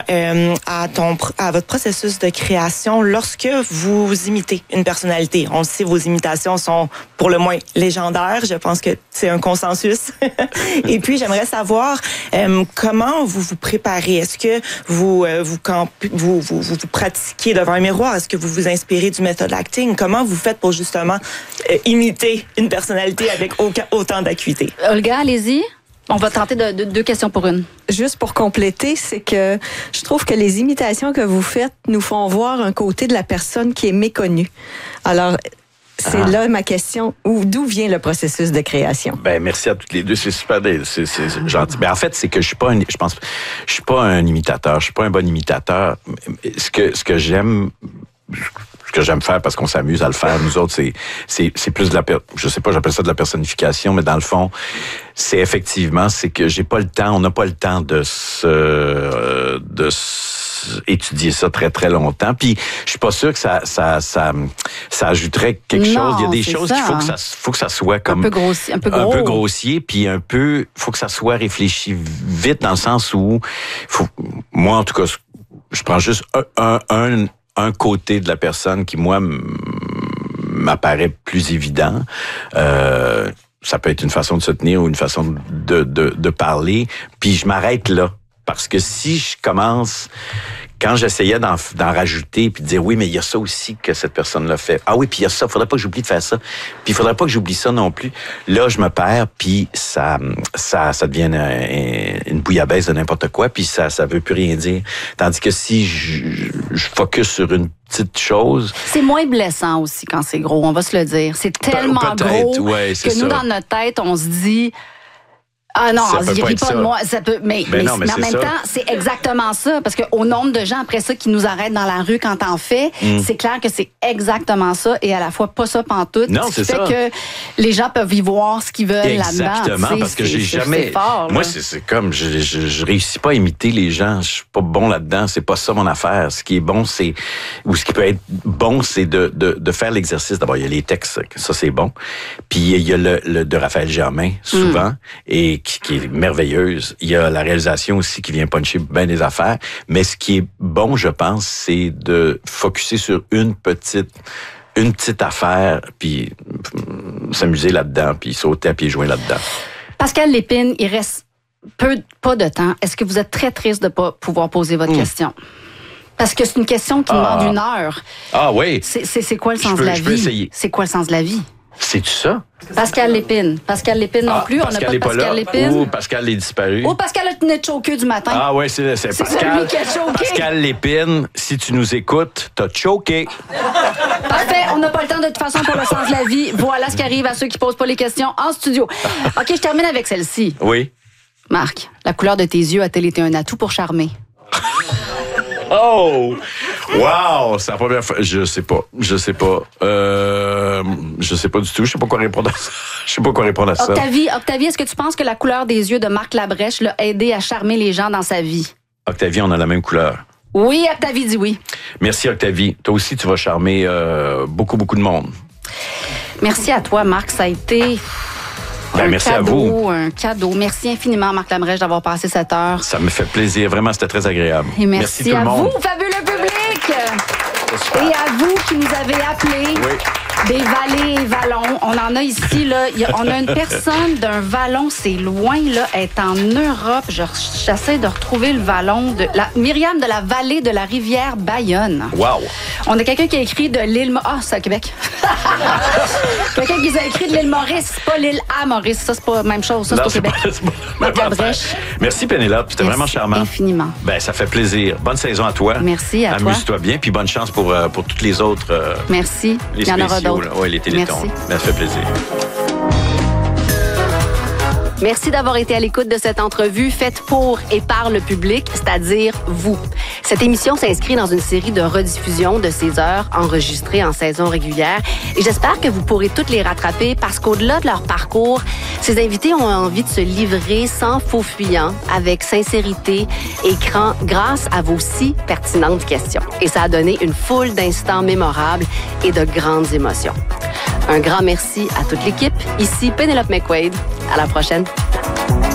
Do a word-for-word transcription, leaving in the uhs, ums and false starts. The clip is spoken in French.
euh, à, ton, à votre processus de création lorsque vous imitez une personnalité? On le sait, vos imitations sont pour le moins légendaires. Je pense que c'est un consensus. Et puis, j'aimerais savoir euh, comment vous vous préparez. Est-ce que vous euh, vous, camp- vous, vous, vous vous pratiquez devant un miroir? Est-ce que vous vous inspirez du method acting? Comment vous faites pour justement euh, imiter une personnalité avec aucun, autant d'acuité? Olga, allez-y. On va tenter de, de, deux questions pour une. Juste pour compléter, c'est que je trouve que les imitations que vous faites nous font voir un côté de la personne qui est méconnue. Alors, c'est ah. là ma question. Où, d'où vient le processus de création? Ben, merci à toutes les deux. C'est super, c'est, c'est gentil. Ben, en fait, c'est que je suis pas un, je pense, je suis pas un imitateur. Je suis pas un bon imitateur. Ce que, ce que j'aime, ce que j'aime faire parce qu'on s'amuse à le faire, nous autres, c'est, c'est, c'est plus de la, je sais pas, j'appelle ça de la personnification, mais dans le fond, c'est effectivement, c'est que j'ai pas le temps, on n'a pas le temps de se, de se étudier ça très très longtemps. Puis je suis pas sûr que ça ça ça ça ajouterait quelque non, chose. Il y a des choses ça, qu'il faut hein. que ça faut que ça soit comme un peu grossier, un peu gros. un peu grossier, puis un peu faut que ça soit réfléchi vite dans le sens où faut, moi en tout cas je prends juste un un un, un côté de la personne qui moi m'apparaît plus évident. Euh, ça peut être une façon de se tenir ou une façon de de de parler, puis je m'arrête là. Parce que si je commence, quand j'essayais d'en, d'en rajouter, puis de dire, oui, mais il y a ça aussi que cette personne-là fait. Ah oui, puis il y a ça, il faudrait pas que j'oublie de faire ça. Puis il faudrait pas que j'oublie ça non plus. Là, je me perds, puis ça ça, ça devient une, une bouillabaisse de n'importe quoi, puis ça ça veut plus rien dire. Tandis que si je, je focus sur une petite chose... C'est moins blessant aussi quand c'est gros, on va se le dire. C'est tellement Pe- gros ouais, c'est que nous, ça. dans notre tête, on se dit... Ah non, ça il rit pas, pas de moi. Ça peut, mais, ben mais, non, mais, mais en c'est même ça. temps, c'est exactement ça. Parce qu'au nombre de gens après ça qui nous arrêtent dans la rue quand t'en fais, mm. c'est clair que c'est exactement ça et à la fois pas ça pantoute. Non, ce qui c'est fait ça. que les gens peuvent y voir ce qu'ils veulent Exactement, là-dedans. Exactement, parce que j'ai c'est, jamais... C'est fort, moi, c'est, c'est comme, je, je, je réussis pas à imiter les gens. Je suis pas bon là-dedans. C'est pas ça mon affaire. Ce qui est bon, c'est... Ou ce qui peut être bon, c'est de, de, de faire l'exercice. D'abord, il y a les textes, ça c'est bon. Puis il y a le, le de Raphaël Germain, souvent, mm. et qui, qui est merveilleux. Il y a la réalisation aussi qui vient puncher bien des affaires. Mais ce qui est bon, je pense, c'est de focusser sur une petite, une petite affaire, puis s'amuser là-dedans, puis sauter à pieds joints là-dedans. Pascal Lépine, il reste peu, pas de temps. Est-ce que vous êtes très triste de ne pas pouvoir poser votre mmh. question? Parce que c'est une question qui ah. demande une heure. Ah oui? C'est, c'est, c'est quoi le sens peux, de la je vie? peux essayer. C'est quoi le sens de la vie? C'est-tu ça? Pascal Lépine. Pascal Lépine non ah, plus. Pascal on n'a pas de Pascal pas Lépine. Ou Pascal est disparu. Oh, Pascal a tenu de choquer du matin. Ah oui, c'est, c'est, c'est Pascal. Qui a choqué. Pascal Lépine, si tu nous écoutes, t'as choqué. Parfait, on n'a pas le temps de toute façon pour le sens de la vie. Voilà ce qui arrive à ceux qui posent pas les questions en studio. OK, je termine avec celle-ci. Oui. Marc, la couleur de tes yeux a-t-elle été un atout pour charmer? Oh! Wow! C'est la première fois. Je sais pas. Je sais pas. Euh, je sais pas du tout. Je sais pas quoi répondre à ça. Je sais pas quoi répondre à ça. Octavie, Octavie, est-ce que tu penses que la couleur des yeux de Marc Labrèche l'a aidé à charmer les gens dans sa vie? Octavie, on a la même couleur. Oui, Octavie dit oui. Merci, Octavie. Toi aussi, tu vas charmer euh, beaucoup, beaucoup de monde. Merci à toi, Marc. Ça a été... Ben, un merci cadeau, à vous. Un cadeau. Merci infiniment, Marc Labrèche, d'avoir passé cette heure. Ça me fait plaisir. Vraiment, c'était très agréable. Et merci, merci tout à le monde. vous, fabuleux public! Et à vous qui nous avez appelés. Oui. Des vallées et vallons. On en a ici, là. Y a, on a une personne d'un vallon, c'est loin, là. Elle est en Europe. Je, j'essaie de retrouver le vallon de la Myriam de la vallée de la rivière Bayonne. Wow! On a quelqu'un qui a écrit de l'île... Ah, c'est à Québec. Quelqu'un qui a écrit de l'île Maurice, pas l'île à Maurice. Ça, c'est pas la même chose. Ça, non, c'est au Québec. Pas, c'est pas Labrèche. Merci, Pénélope. C'était Merci vraiment charmant. Infiniment. Ben, ça fait plaisir. Bonne saison à toi. Merci à Amuse-toi toi. Amuse-toi bien, puis bonne chance pour, euh, pour toutes les autres. Euh, Merci. Les Il y en aura d'autres. Oui, les télétons. Merci. Ben, ça fait plaisir. Merci d'avoir été à l'écoute de cette entrevue faite pour et par le public, c'est-à-dire vous. Cette émission s'inscrit dans une série de rediffusions de ces heures enregistrées en saison régulière et j'espère que vous pourrez toutes les rattraper parce qu'au-delà de leur parcours, ces invités ont envie de se livrer sans faux fuyant, avec sincérité et cran, grâce à vos si pertinentes questions. Et ça a donné une foule d'instants mémorables et de grandes émotions. Un grand merci à toute l'équipe. Ici Pénélope McQuaid. À la prochaine.